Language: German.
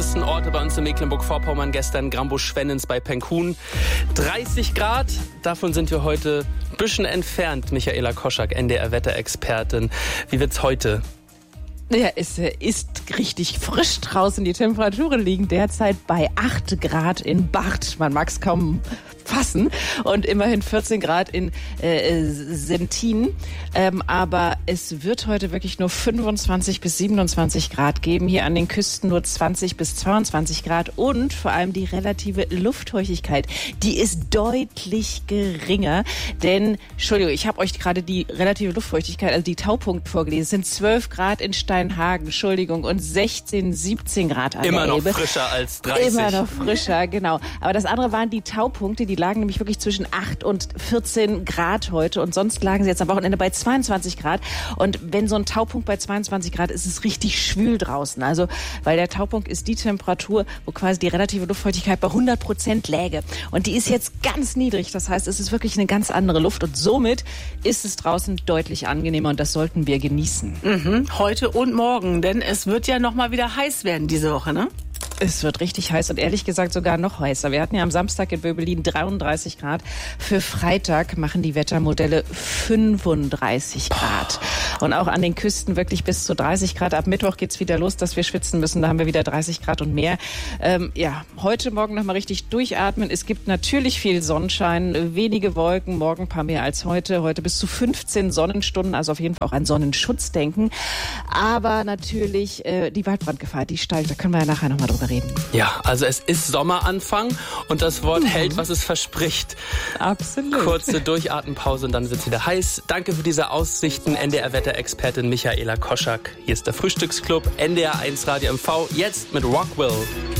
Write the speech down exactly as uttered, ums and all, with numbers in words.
schönsten Orte bei uns in Mecklenburg-Vorpommern. Gestern Grambusch-Schwennens bei Penkhuhn. dreißig Grad, davon sind wir heute ein bisschen entfernt. Michaela Koschak, N D R-Wetterexpertin. Wie wird's heute? Ja, es ist richtig frisch draußen. Die Temperaturen liegen derzeit bei acht Grad in Barth. Man mag es kaum fassen. Und immerhin vierzehn Grad in äh, Sentin. Ähm, aber es wird heute wirklich nur fünfundzwanzig bis siebenundzwanzig Grad geben. Hier an den Küsten nur zwanzig bis zweiundzwanzig Grad. Und vor allem die relative Luftfeuchtigkeit, die ist deutlich geringer. Denn, Entschuldigung, ich habe euch gerade die relative Luftfeuchtigkeit, also die Taupunkt vorgelesen. Es sind zwölf Grad in Steinhagen, Entschuldigung, und sechzehn, siebzehn Grad an Immer der Elbe. noch frischer als dreißig. Immer noch frischer, genau. Aber das andere waren die Taupunkte, die lagen nämlich wirklich zwischen acht und vierzehn Grad heute. Und sonst lagen sie jetzt am Wochenende bei zweiundzwanzig Grad. Und wenn so ein Taupunkt bei zweiundzwanzig Grad ist, ist es richtig schwül draußen. Also, weil der Taupunkt ist die Temperatur, wo quasi die relative Luftfeuchtigkeit bei hundert Prozent läge. Und die ist jetzt ganz niedrig. Das heißt, es ist wirklich eine ganz andere Luft. Und somit ist es draußen deutlich angenehmer. Und das sollten wir genießen. Mhm. Heute und morgen, denn es wird ja noch mal wieder heiß werden diese Woche, ne? Es wird richtig heiß und ehrlich gesagt sogar noch heißer. Wir hatten ja am Samstag in Böblin dreiunddreißig Grad. Für Freitag machen die Wettermodelle fünfunddreißig Grad. Und auch an den Küsten wirklich bis zu dreißig Grad. Ab Mittwoch geht's wieder los, dass wir schwitzen müssen. Da haben wir wieder dreißig Grad und mehr. Ähm, ja, heute Morgen noch mal richtig durchatmen. Es gibt natürlich viel Sonnenschein, wenige Wolken. Morgen ein paar mehr als heute. Heute bis zu fünfzehn Sonnenstunden. Also auf jeden Fall auch an Sonnenschutz denken. Aber natürlich äh, die Waldbrandgefahr, die steigt. Da können wir ja nachher noch mal drüber reden. Ja, also es ist Sommeranfang und das Wort mhm. hält, was es verspricht. Absolut. Kurze Durchatempause und dann wird's wieder heiß. Danke für diese Aussichten, N D R-Wetterexpertin Michaela Koschak. Hier ist der Frühstücksclub, N D R eins Radio M V, jetzt mit Rockwell.